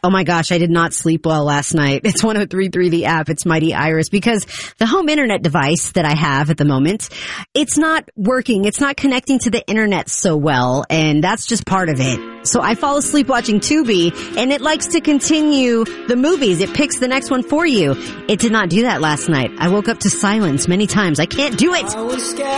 Oh my gosh, I did not sleep well last night. It's 103.3 the app. It's Mighty Iris because the home internet device that I have at the moment, it's not working. It's not connecting to the internet so well, and that's just part of it. So I fall asleep watching Tubi, and it likes to continue the movies. It picks the next one for you. It did not do that last night. I woke up to silence many times. I can't do it.